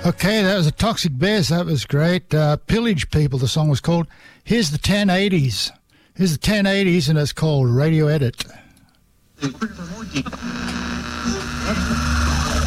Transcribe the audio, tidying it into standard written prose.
Okay, that was the Toxic Bears. That was great. Pillage People, the song was called. Here's the 1080s. Here's the 1080s, and it's called Radio Edit.